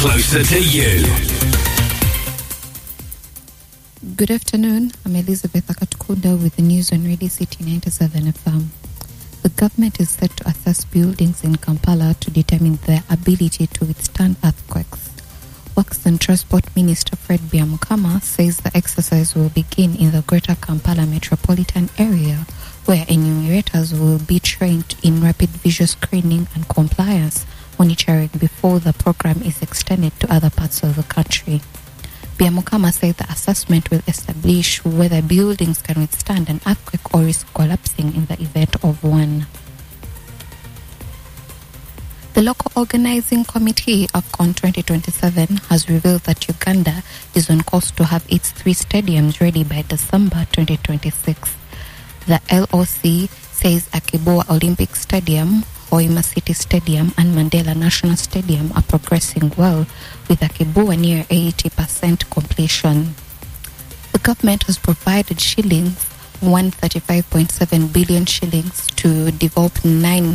closer to you. Good afternoon. I'm Elizabeth Akatukunda with the news on Radio City 97 FM. The government is set to assess buildings in Kampala to determine their ability to withstand earthquakes. Works and Transport Minister Fred Byamukama says the exercise will begin in the Greater Kampala metropolitan area, where enumerators will be trained in rapid visual screening and compliance monitoring before the program is extended to other parts of the country. Byamukama said the assessment will establish whether buildings can withstand an earthquake or risk collapsing in the event of one. The local organizing committee of AFCON 2027 has revealed that Uganda is on course to have its 3 stadiums ready by December 2026. The LOC says Akiboa Olympic Stadium, Hoima City Stadium and Mandela National Stadium are progressing well, with Akiboa near 80% completion. The government has provided shillings 135.7 billion shillings to develop 9